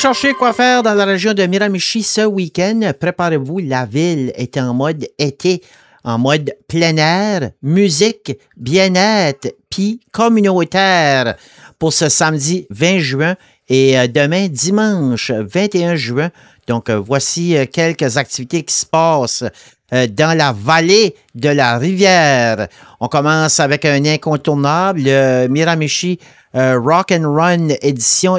chercher quoi faire dans la région de Miramichi ce week-end? Préparez-vous, la ville est en mode été, en mode plein air, musique, bien-être, puis communautaire pour ce samedi 20 juin et demain dimanche 21 juin. Donc, voici quelques activités qui se passent dans la vallée de la rivière. On commence avec un incontournable, le Miramichi Rock and Run édition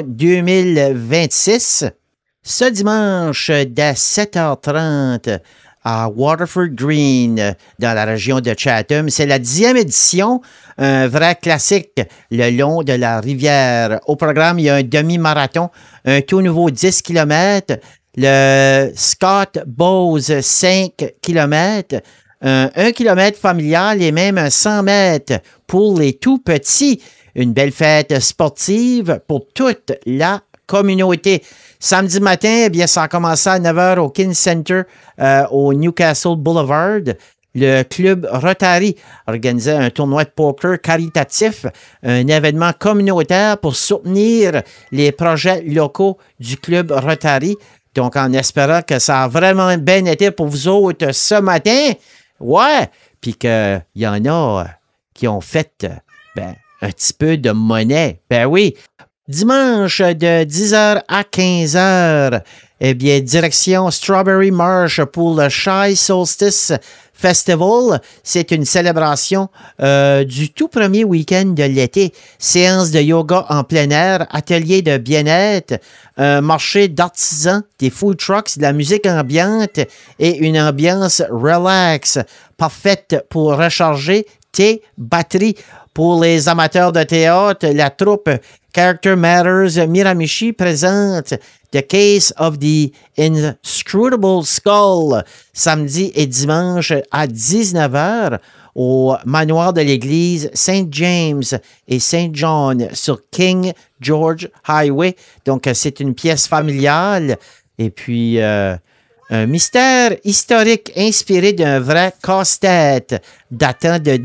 2026. Ce dimanche, dès 7h30 à Waterford Green, dans la région de Chatham. C'est la 10e édition, un vrai classique le long de la rivière. Au programme, il y a un demi-marathon, un tout nouveau 10 km, le Scott Bowes 5 km, un 1 km familial et même un 100 mètres pour les tout petits. Une belle fête sportive pour toute la communauté. Samedi matin, eh bien, ça a commencé à 9h au Kin Center au Newcastle Boulevard. Le club Rotary organisait un tournoi de poker caritatif, un événement communautaire pour soutenir les projets locaux du club Rotary. Donc, en espérant que ça a vraiment bien été pour vous autres ce matin. Ouais! Puis qu'il y en a qui ont fait un petit peu de monnaie. Ben oui! Dimanche de 10h à 15h, eh bien, direction Strawberry Marsh pour le Shy Solstice Festival. C'est une célébration du tout premier week-end de l'été. Séance de yoga en plein air, atelier de bien-être, marché d'artisans, des food trucks, de la musique ambiante et une ambiance relax, parfaite pour recharger tes batteries. Pour les amateurs de théâtre, la troupe Character Matters Miramichi présente The Case of the Inscrutable Skull samedi et dimanche à 19h au manoir de l'église Saint James et Saint John sur King George Highway. Donc, c'est une pièce familiale et puis un mystère historique inspiré d'un vrai casse-tête datant de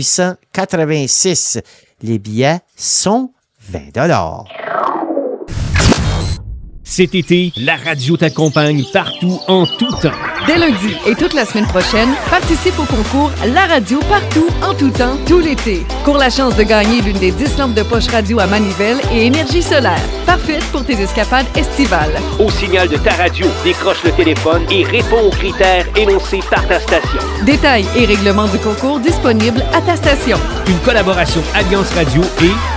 1886. Les billets sont 20$. Cet été, la radio t'accompagne partout en tout temps. Dès lundi et toute la semaine prochaine, participe au concours La radio partout en tout temps tout l'été. Cours la chance de gagner l'une des 10 lampes de poche radio à manivelle et énergie solaire. Parfaite pour tes escapades estivales. Au signal de ta radio, décroche le téléphone et réponds aux critères énoncés par ta station. Détails et règlements du concours disponibles à ta station. Une collaboration Alliance Radio et